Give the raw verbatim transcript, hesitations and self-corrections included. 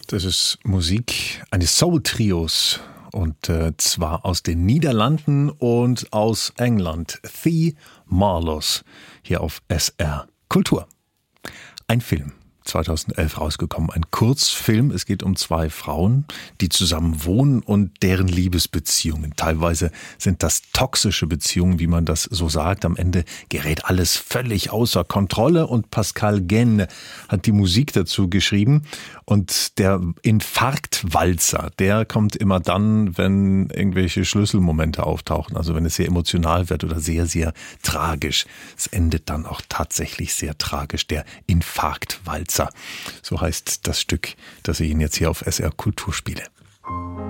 Das ist Musik eines Soul-Trios und äh, zwar aus den Niederlanden und aus England. The Marlows hier auf S R Kultur. Ein Film. zweitausendelf rausgekommen, ein Kurzfilm. Es geht um zwei Frauen, die zusammen wohnen und deren Liebesbeziehungen. Teilweise sind das toxische Beziehungen, wie man das so sagt. Am Ende gerät alles völlig außer Kontrolle und Pascal Genne hat die Musik dazu geschrieben. Und der Infarktwalzer, der kommt immer dann, wenn irgendwelche Schlüsselmomente auftauchen. Also wenn es sehr emotional wird oder sehr, sehr tragisch. Es endet dann auch tatsächlich sehr tragisch, der Infarktwalzer. So heißt das Stück, das ich Ihnen jetzt hier auf S R Kultur spiele.